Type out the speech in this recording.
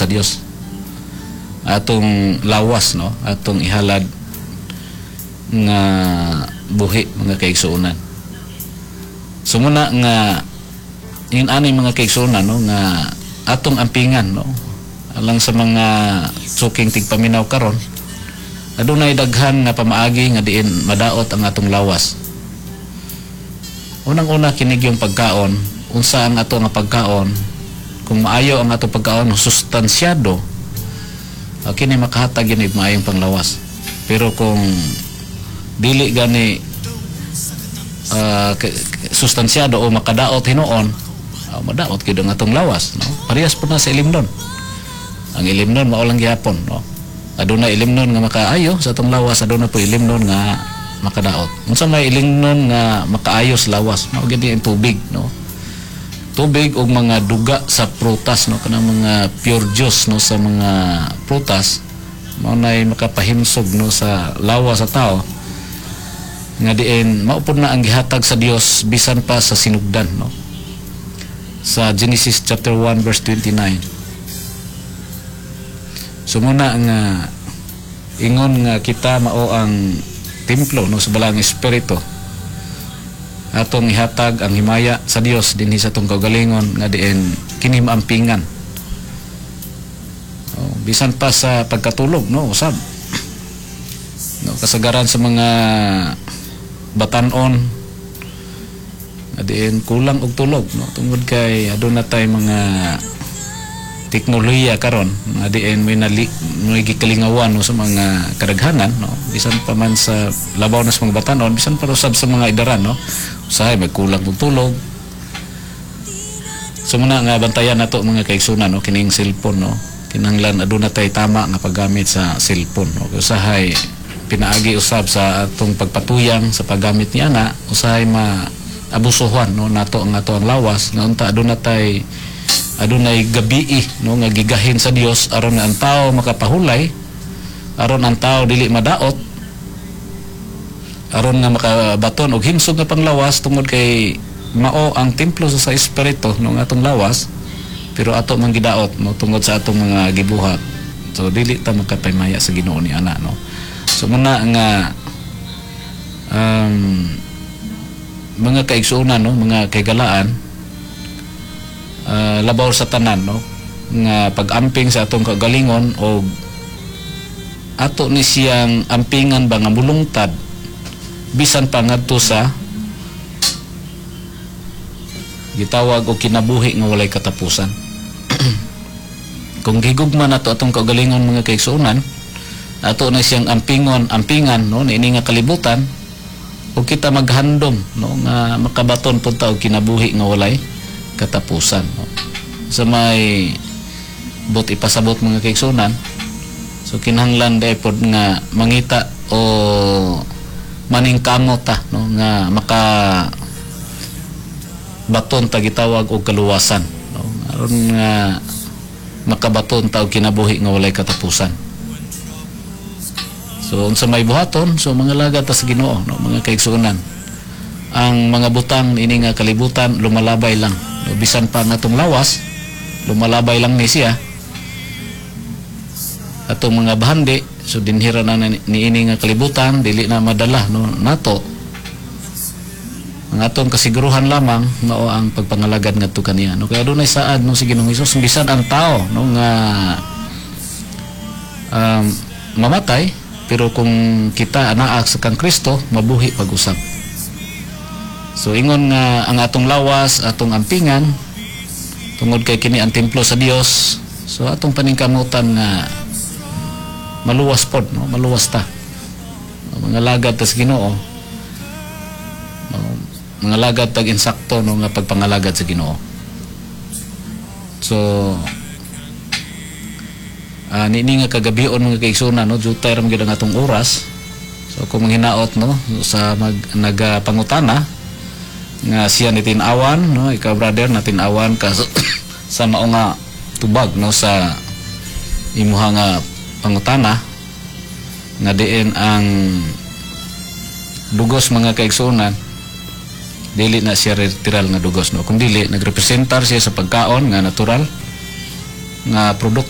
sa Dios. Atong lawas, no, atong ihalad nga buhi mga kaigsuonan. So muna nga ani mga kaigsuonan, no, nga atong ampingan, no, alang sa mga suking tigpaminaw karon, adunay daghan nga pamaagi nga diin madaot ang atong lawas. Unang-una kinig yung pagkaon, unsa ang ato nga pagkaon, kung maayo ang atong pagkaon sustansyado, kini makahatag gini maayong panglawas. Pero kung dili gani sustansyado o makadaot hinuon, madaot gid ang atong lawas, no? Parehas po na sa ilimnon. Ang ilimnon mao lang gihapon, no? Aduna ilimnon nga makaayo sa atong lawas, aduna po ilimnon nga makadaot. Unsa may ilimnon nga makaayo sa lawas, mao gid ang tubig, no? Tubig o mga duga sa prutas, no, kanang mga pure juice, no, sa mga prutas mao nay makapahimsog, no, sa lawas sa tao nga diin maupod na ang gihatag sa Dios bisan pa sa sinugdan, no, sa Genesis chapter 1 verse 29. So muna nga ingon nga kita mao ang templo, no, sa balang espiritu, atong ihatag ang himaya sa Dios dinhi sa atong kaugalingon nga diin kini maampingan, bisan pa sa pagkatulog, no, usab, no, kasagaran sa mga batan-on nga diin kulang og tulog, no, tungod kay aduna tay mga teknolohiya karon nga diin may gikalingawan, no, sa mga kadaghanan, no, bisan pa man sa labaw na sa mga batan-on, bisan pa usab sa mga idaran, no, usahay may kulang og tulog. So muna nga bantayan nato mga kaigsunan, no, kining cellphone, no, kinahanglan aduna tay tama nga paggamit sa cellphone, no, usahay pinaagi usab sa atong pagpatuyang sa paggamit niya na usahay maabusuhan, no, nato ang ato ang lawas nga unta adunay gabii, no, nga gigahin sa Dios aron ang tao makapahulay, aron ang tao dili madaot, aron nga makabaton og himsog nga panglawas tungod kay mao ang templo sa espiritu, no, nga atong lawas, pero ato man gidaot, no, tungod sa atong mga gibuhat. So dili ta makapahimaya sa Ginoo ni ana, no. So muna nga mga kaigsuonan, no, mga kaigalaan, labaw sa tanan, no, nga pag-amping sa atong kagalingon o ato ni siyang ampingan ba nga mulungtad bisan pa ngadto sa gitawag og kinabuhi nga walay katapusan. Kung gigugma nato atong kagalingon mga kaigsuonan, ato na siyang ampingan, no, niini nga kalibutan, o kita maghandom, no, nga makabaton pud ta og kinabuhi nga walay katapusan, no. Sa may ipasabot mga kaigsuonan, so kinahanglan daypod nga mangita o maningkamot ta, no, nga maka baton ta gitawag og kaluwasan, no, aron nga makabaton ta og kinabuhi nga walay katapusan. So unsa may buhaton, so mga lagad ta sa Ginoo, no, mga kaigsuonan, ang mga butang ini nga kalibutan lumalabay lang, no, bisan pa nga atong lawas lumalabay lang ni siya, atong mga bahandi, so dinhira na niini nga kalibutan dili na madala, no, nato ang atong kasiguruhan lamang mao ang pagpangalagad ngadto kaniya, no. Kaya dunay saad, no, si Ginoong Hesus bisan ang tao, no, nga mamatay, pero kung kita anaa sa kang Kristo mabuhi pag-usab. So ingon nga ang atong lawas, atong ampingan tungod kay kini ang templo sa Dios, so atong paningkamutan nga maluwas pod, no, maluwas ta, mga lagad ta sa Ginoo, mga lagad tag insakto, no, nga pagpangalagad sa Ginoo. So nini nga kagabion mga kaigsuonan, no, jutay ra gyud ang atong oras. So kung manghinaot, no, sa nagapangutana nga siya ni tinawan, no, ikaw brother na tinawan ka sa mao nga tubag, no, sa imuha nga pangutana nga diin ang dugos mga kaigsuonan dili na siya literal nga dugos, no, kung dili nagrepresentar siya sa pagkaon nga natural nga produkto